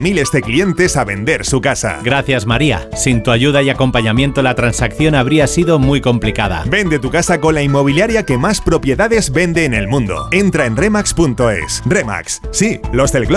miles de clientes a vender su casa. Gracias, María. Sin tu ayuda y acompañamiento la transacción habría sido muy complicada. Vende tu casa con la inmobiliaria que más propiedades vende en el mundo. Entra en Remax.es. Remax, sí, los del Globo